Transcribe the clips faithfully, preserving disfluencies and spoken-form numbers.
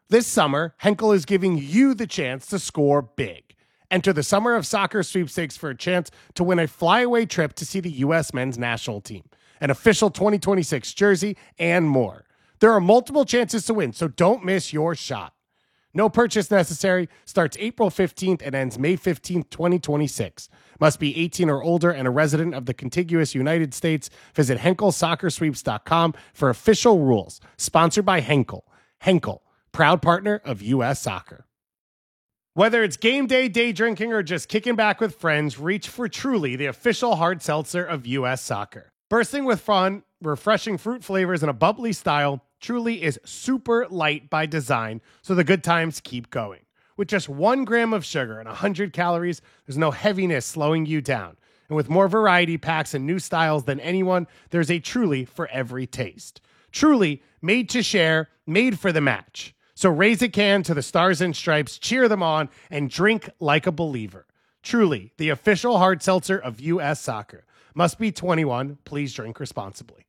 This summer, Henkel is giving you the chance to score big. Enter the Summer of Soccer sweepstakes for a chance to win a flyaway trip to see the U S men's national team, an official twenty twenty-six jersey, and more. There are multiple chances to win, so don't miss your shot. No purchase necessary. Starts April fifteenth and ends May fifteenth, twenty twenty-six. Must be eighteen or older and a resident of the contiguous United States. Visit Henkel Soccer Sweeps dot com for official rules. Sponsored by Henkel. Henkel, proud partner of U S Soccer. Whether it's game day, day drinking, or just kicking back with friends, reach for Truly, the official hard seltzer of U S Soccer. Bursting with fun, refreshing fruit flavors, and a bubbly style, Truly is super light by design, so the good times keep going. With just one gram of sugar and one hundred calories, there's no heaviness slowing you down. And with more variety packs and new styles than anyone, there's a Truly for every taste. Truly, made to share, made for the match. So raise a can to the Stars and Stripes, cheer them on, and drink like a believer. Truly, the official hard seltzer of U S Soccer. Must be twenty-one. Please drink responsibly.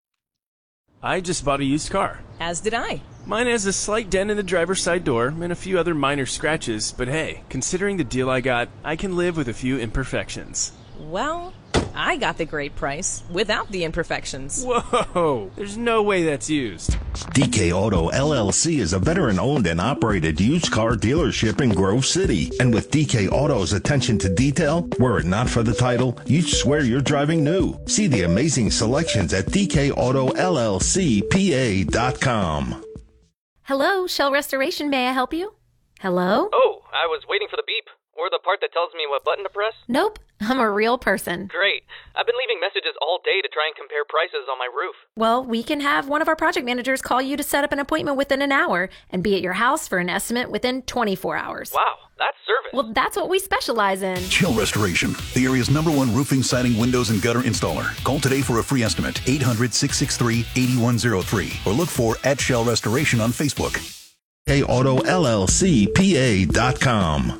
I just bought a used car. As did I. Mine has a slight dent in the driver's side door and a few other minor scratches, but hey, considering the deal I got, I can live with a few imperfections. Well, I got the great price without the imperfections. Whoa, there's no way that's used. D K Auto L L C is a veteran-owned and operated used car dealership in Grove City. And with D K Auto's attention to detail, were it not for the title, you'd swear you're driving new. See the amazing selections at D K Auto L L C P A dot com. Hello, Shell Restoration. May I help you? Hello? Oh, I was waiting for the beep. Or the part that tells me what button to press? Nope, I'm a real person. Great. I've been leaving messages all day to try and compare prices on my roof. Well, we can have one of our project managers call you to set up an appointment within an hour and be at your house for an estimate within twenty-four hours. Wow, that's service. Well, that's what we specialize in. Shell Restoration, the area's number one roofing, siding, windows, and gutter installer. Call today for a free estimate, eight hundred, six six three, eight one zero three, or look for at Shell Restoration on Facebook. D K Auto L L C P A dot com.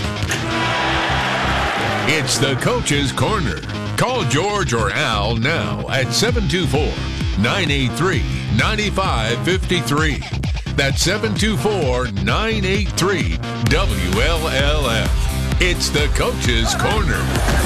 It's the Coach's Corner. Call George or Al now at seven two four, nine eight three, nine five five three. That's seven two four, nine eight three, W L L F. It's the Coach's Corner.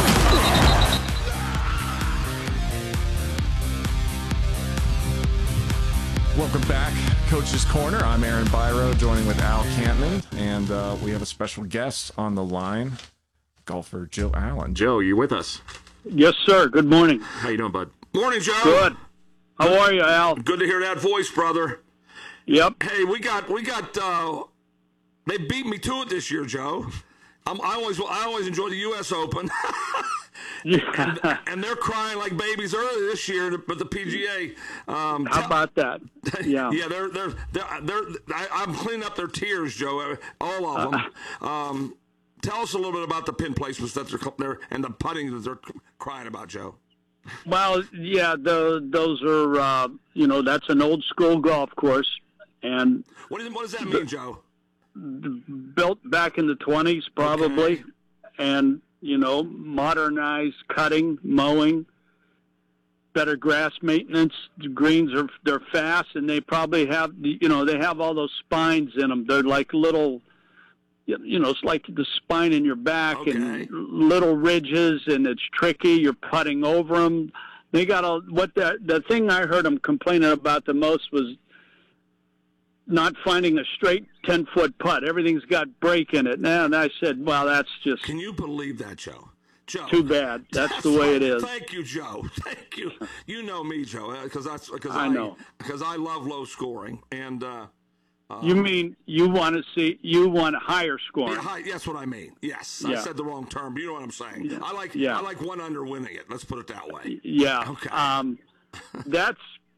Welcome back, Coach's Corner. I'm Aaron Byro, joining with Al Cantman, and uh, we have a special guest on the line, golfer Joe Allen. Joe, you with us? Yes, sir. Good morning. How you doing, bud? Morning, Joe. Good. How are you, Al? Good to hear that voice, brother. Yep. Hey, we got we got. Uh, they beat me to it this year, Joe. I'm, I always I always enjoy the U S Open. and, and they're crying like babies early this year, but the P G A. Um, How about that? Yeah. yeah, they're they're they're. they're I, I'm cleaning up their tears, Joe. All of them. Uh, um, tell us a little bit about the pin placements that they're, they're and the putting that they're crying about, Joe. Well, yeah, the, those are uh, you know that's an old school golf course, and what does what does that mean, Joe? Built back in the twenties, probably, okay. And you know, modernized cutting, mowing, better grass maintenance. The greens are they're fast, and they probably have you know they have all those spines in them. They're like little, you know, it's like the spine in your back, okay. And little ridges, and it's tricky. You're putting over them. They got a what the the thing I heard them complaining about the most was not finding a straight ten-foot putt. Everything's got break in it. And I said, well, that's just... Can you believe that, Joe? Joe. Too bad. That's, that's the way it is. Thank you, Joe. Thank you. You know me, Joe, because that's because I, I know because I love low scoring. And uh, uh, you mean you want to see you want higher scoring? Yeah, high, that's what I mean. Yes, yeah. I said the wrong term. But you know what I'm saying. Yeah. I like yeah. I like one under winning it. Let's put it that way. Yeah. Okay. Um, that's.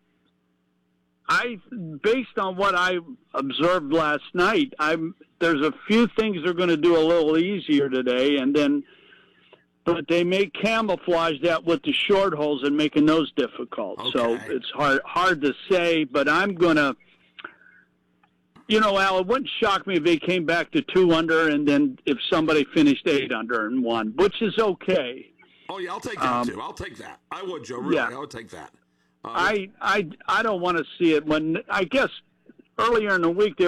I, based on what I observed last night, I'm there's a few things they're going to do a little easier today, and then, but they may camouflage that with the short holes and making those difficult. Okay. So it's hard hard to say, but I'm going to, you know, Al, it wouldn't shock me if they came back to two under, and then if somebody finished eight under and won, which is okay. Oh yeah, I'll take that um, too. I'll take that. I would, Joe. Really, yeah. I would take that. Uh, I, I, I don't want to see it when, I guess, earlier in the week, they